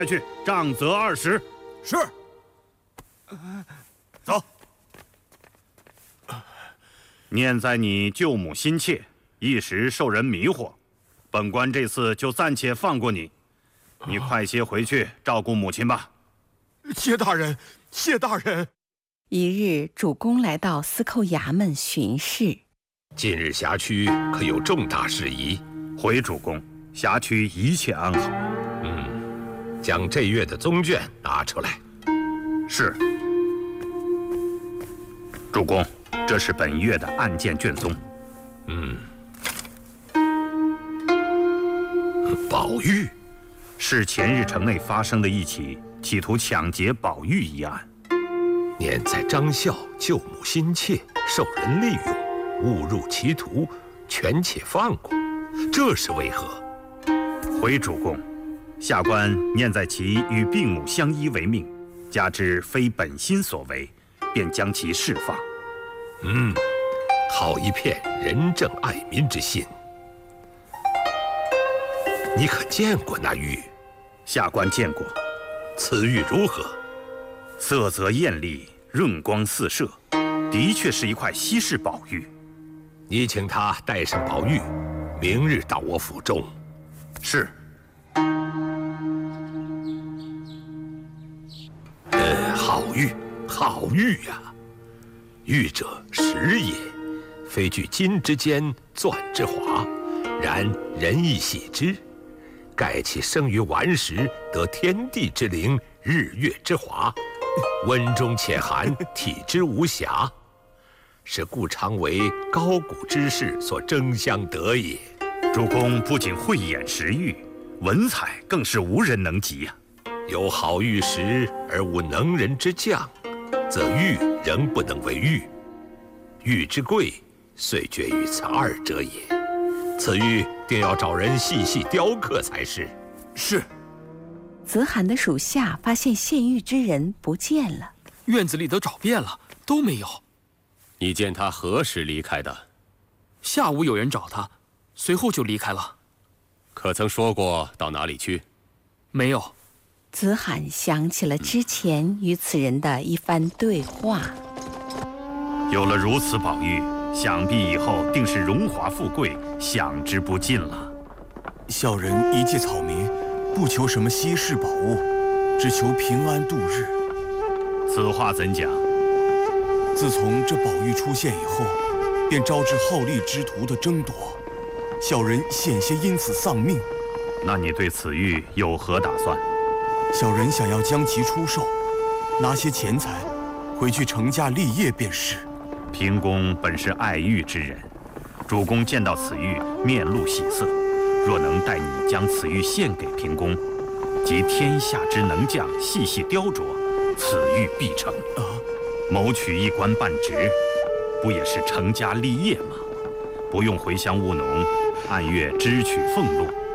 下去，杖责20。 是。走。 念在你救母心切，一时受人迷惑，本官这次就暂且放过你。你快些回去照顾母亲吧。 谢大人，谢大人。 一日，主公来到司寇衙门巡视。 近日辖区可有重大事宜？ 回主公，辖区一切安好。 将这月的宗卷拿出来。 是。主公，这是本月的案件卷宗。 宝玉， 是前日城内发生的一起企图抢劫宝玉一案。 念在张孝救母心切，受人利用，误入歧途，权且放过，这是为何？ 回主公，下官念在其与病母相依为命，加之非本心所为，便将其释放。 好一片仁政爱民之心。你可见过那玉？ 下官见过。 此玉如何？ 色泽艳丽，润光四射，的确是一块稀世宝玉。 你请他带上宝玉，明日到我府中。 是。 好玉，好玉呀！玉者石也，非据金之坚，钻之华，然人亦喜之。盖其生于顽石，得天地之灵，日月之华，温中且寒，体之无瑕，是故常为高古之士所争相得也。 主公不仅慧眼识玉，文采更是无人能及呀。 有好玉石而无能人之匠，则玉仍不能为玉。玉之贵，遂决于此二者也。此玉定要找人细细雕刻才是。 是。 子罕的属下发现献玉之人不见了， 院子里都找遍了，都没有。 你见他何时离开的？ 下午有人找他，随后就离开了。 可曾说过到哪里去？ 没有。 子罕想起了之前与此人的一番对话。 有了如此宝玉，想必以后定是荣华富贵，享之不尽了。 小人一介草民，不求什么稀世宝物，只求平安度日。 此话怎讲？ 自从这宝玉出现以后，便招致好利之徒的争夺，小人险些因此丧命。 那你对此玉有何打算？ 小人想要将其出售，拿些钱财回去成家立业便是。 平公本是爱玉之人，主公见到此玉，面露喜色。若能带你将此玉献给平公，集天下之能匠细细雕琢，此玉必成。谋取一官半职，不也是成家立业吗？不用回乡务农，按月支取俸禄。